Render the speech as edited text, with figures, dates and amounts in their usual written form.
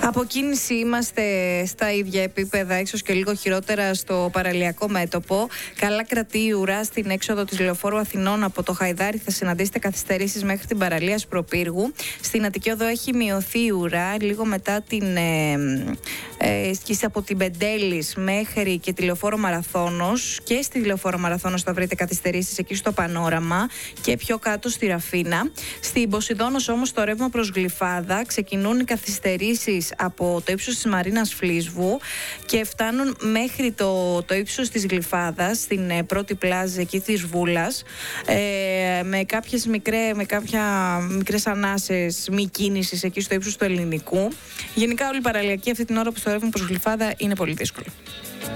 Από κίνηση είμαστε στα ίδια επίπεδα, ίσως και λίγο χειρότερα στο παραλιακό μέτωπο. Καλά κρατεί η ουρά στην έξοδο της Λεωφόρου Αθηνών από το Χαϊδάρι. Θα συναντήσετε καθυστερήσεις μέχρι την παραλία Σπροπύργου. Στην Αττική Οδό έχει μειωθεί η ουρά λίγο μετά την σκίση από την Πεντέλης μέχρι και τη Λεωφόρο Μαραθώνος. Και στη Λεωφόρο Μαραθώνος θα βρείτε καθυστερήσεις εκεί στο Πανόραμα και πιο κάτω στη Ραφίνα. Στην Ποσειδώνος όμως το ρεύμα προς Γλυφάδα ξεκινούν οι καθυστερήσεις από το ύψος της Μαρίνας Φλίσβου και φτάνουν μέχρι το ύψος της Γλυφάδας, στην πρώτη πλάζ εκεί της Βούλας, με κάποιες μικρές ανάσες μη κίνησης εκεί στο ύψος του Ελληνικού. Γενικά όλη η παραλιακή αυτή την ώρα που στο ρεύμα προς Γλυφάδα είναι πολύ δύσκολο.